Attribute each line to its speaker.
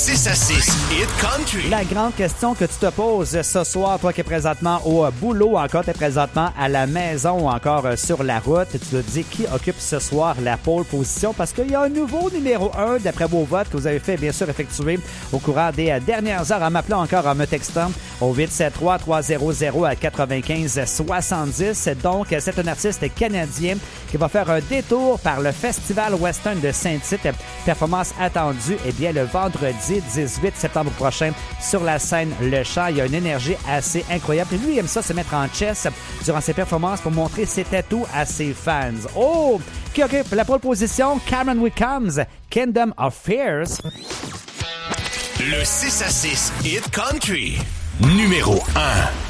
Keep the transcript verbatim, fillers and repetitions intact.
Speaker 1: six à six Hit Country.
Speaker 2: La grande question que tu te poses ce soir, toi qui es présentement au boulot, encore tu es présentement à la maison ou encore sur la route, tu te dis qui occupe ce soir la pole position parce qu'il y a un nouveau numéro un d'après vos votes que vous avez fait bien sûr effectuer au courant des dernières heures en m'appelant encore en me textant au huit sept trois trois zéro zéro à quatre-vingt-quinze soixante-dix. Donc, c'est un artiste canadien qui va faire un détour par le Festival Western de Saint-Tite. Performance attendue eh bien, le vendredi dix-huit septembre prochain sur la scène Le Champ. Il y a une énergie assez incroyable. Et lui, il aime ça se mettre en chess durant ses performances pour montrer ses tatous à ses fans. Oh! Qui occupe la pole position? Cameron Wickham's Kingdom of Fears.
Speaker 1: Le six à six Hit Country, numéro un.